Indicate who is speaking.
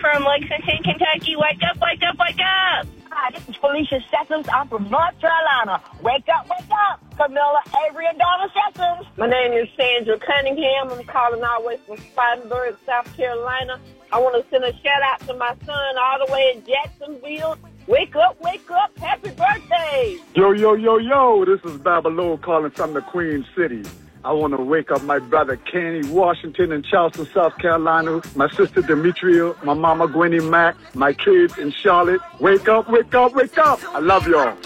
Speaker 1: from Lexington, Kentucky. Wake up, wake up, wake up.
Speaker 2: Hi, this is Felicia Sessoms. I'm from North Carolina. Wake up, Camilla, Avery, and Donna Sessoms.
Speaker 3: My name is Sandra Cunningham. I'm calling all the way from Spartanburg, South Carolina. I want to send a shout out to my son all the way in Jacksonville. Wake up, happy birthday.
Speaker 4: Yo, this is Babylon calling from the Queen City. I want to wake up my brother Kenny Washington in Charleston, South Carolina, my sister Demetria, my mama Gwenny Mack, my kids in Charlotte. Wake up. I love y'all.